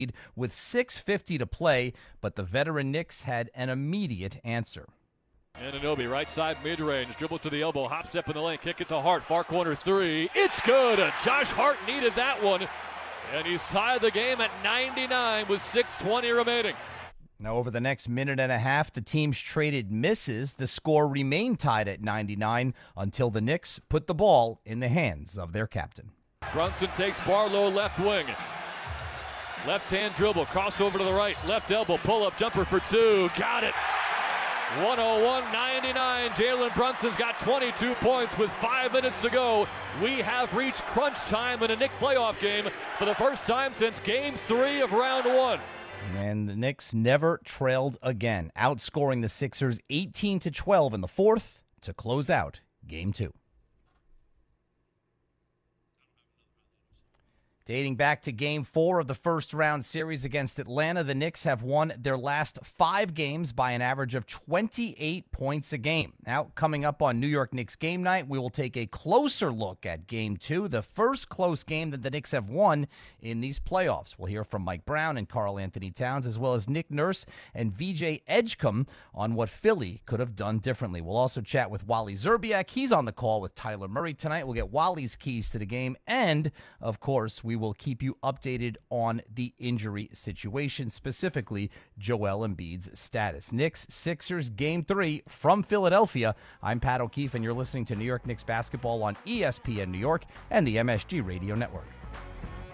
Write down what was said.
with 6:50 to play, but the veteran Knicks had an immediate answer. Anunoby, right side mid-range, dribble to the elbow, hop step in the lane, kick it to Hart, far corner three. It's good. Josh Hart needed that one, and he's tied the game at 99 with 6:20 remaining. Now, over the next minute and a half, the teams traded misses. The score remained tied at 99 until the Knicks put the ball in the hands of their captain. Brunson takes Barlow left wing. Left-hand dribble, crossover to the right, left elbow, pull-up jumper for two. Got it. 101-99. Jalen Brunson's got 22 points with 5 minutes to go. We have reached crunch time in a Knicks playoff game for the first time since Game 3 of Round 1. And the Knicks never trailed again, outscoring the Sixers 18-12 in the fourth to close out Game 2. Dating back to Game 4 of the first-round series against Atlanta, the Knicks have won their last 5 games by an average of 28 points a game. Now, coming up on New York Knicks Game Night, we will take a closer look at Game 2, the first close game that the Knicks have won in these playoffs. We'll hear from Mike Brown and Karl Anthony Towns, as well as Nick Nurse and VJ Edgecombe on what Philly could have done differently. We'll also chat with Wally Szczerbiak. He's on the call with Tyler Murray tonight. We'll get Wally's keys to the game, and, of course, we will keep you updated on the injury situation, specifically Joel Embiid's status. Knicks Sixers Game 3 from Philadelphia. I'm Pat O'Keefe, and you're listening to New York Knicks basketball on ESPN New York and the MSG Radio Network.